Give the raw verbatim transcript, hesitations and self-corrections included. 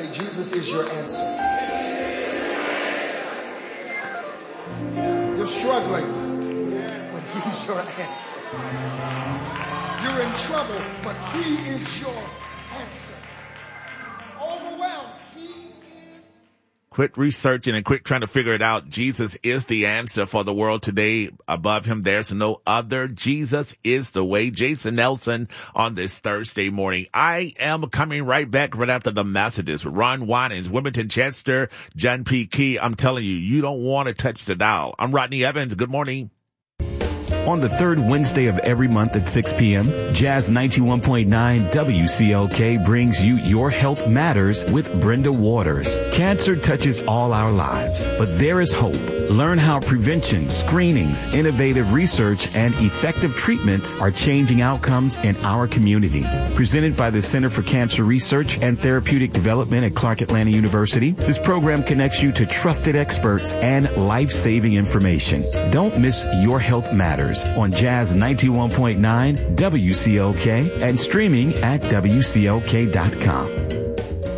say, Jesus is your answer. You're struggling, but he's your answer. You're in trouble, but he is your answer. Overwhelmed, he is. Quit researching and quit trying to figure it out. Jesus is the answer for the world today. Above him, there's no other. Jesus is the way. Jason Nelson on this Thursday morning. I am coming right back right after the messages. Ron Winans, Wilmington Chester, John P. Key. I'm telling you, you don't want to touch the dial. I'm Rodney Evans. Good morning. On the third Wednesday of every month at six p.m., Jazz ninety-one point nine W C L K brings you Your Health Matters with Brenda Waters. Cancer touches all our lives, but there is hope. Learn how prevention, screenings, innovative research, and effective treatments are changing outcomes in our community. Presented by the Center for Cancer Research and Therapeutic Development at Clark Atlanta University, this program connects you to trusted experts and life-saving information. Don't miss Your Health Matters on Jazz ninety-one point nine W C L K and streaming at W C L K dot com.